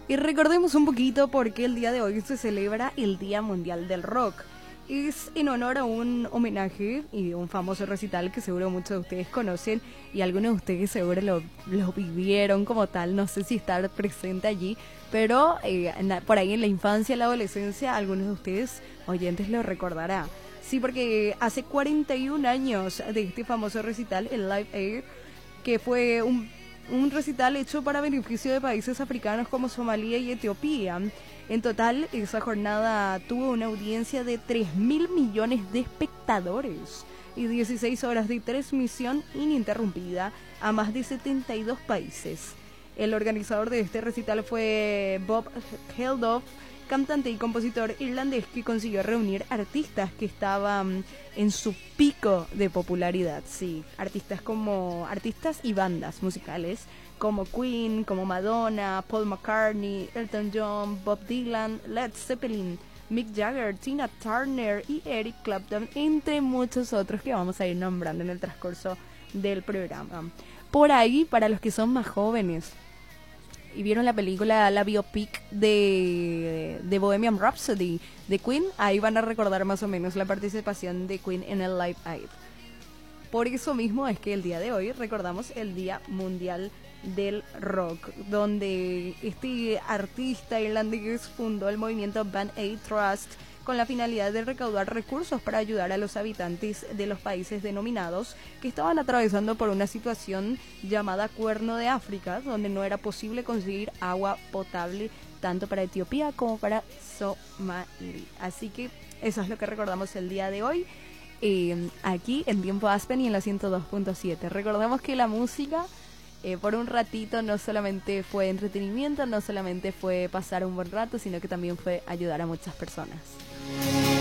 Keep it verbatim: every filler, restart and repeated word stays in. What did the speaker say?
Y recordemos un poquito por qué el día de hoy se celebra el Día Mundial del Rock. Es en honor a un homenaje y un famoso recital que seguro muchos de ustedes conocen y algunos de ustedes seguro lo, lo vivieron como tal, no sé si estar presente allí, pero eh, na, por ahí en la infancia, la adolescencia, algunos de ustedes oyentes lo recordará. Sí, porque hace cuarenta y un años de este famoso recital, el Live Aid, que fue un, un recital hecho para beneficio de países africanos como Somalia y Etiopía. En total, esa jornada tuvo una audiencia de tres mil millones de espectadores y dieciséis horas de transmisión ininterrumpida a más de setenta y dos países. El organizador de este recital fue Bob Geldof, cantante y compositor irlandés que consiguió reunir artistas que estaban en su pico de popularidad. Sí, artistas como artistas y bandas musicales como Queen, como Madonna, Paul McCartney, Elton John, Bob Dylan, Led Zeppelin, Mick Jagger, Tina Turner y Eric Clapton, entre muchos otros que vamos a ir nombrando en el transcurso del programa. Por ahí, para los que son más jóvenes y vieron la película, la biopic de, de Bohemian Rhapsody de Queen, ahí van a recordar más o menos la participación de Queen en el Live Aid. Por eso mismo es que el día de hoy recordamos el Día Mundial del Rock, donde este artista irlandés fundó el movimiento Band Aid Trust con la finalidad de recaudar recursos para ayudar a los habitantes de los países denominados que estaban atravesando por una situación llamada Cuerno de África, donde no era posible conseguir agua potable tanto para Etiopía como para Somalia. Así que eso es lo que recordamos el día de hoy, eh, aquí en Tiempo Aspen y en la ciento dos punto siete. Recordemos que la música Eh, por un ratito no solamente fue entretenimiento, no solamente fue pasar un buen rato, sino que también fue ayudar a muchas personas.